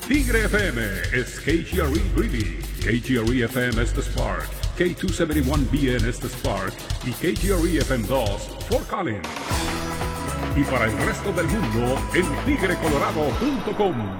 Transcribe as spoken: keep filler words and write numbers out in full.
Tigre F M es K G R E Greeley, K G R E F M es The Spark, K doscientos setenta y uno B N es The Spark y K G R E F M dos Fort Collins. Y para el resto del mundo en tigre colorado punto com.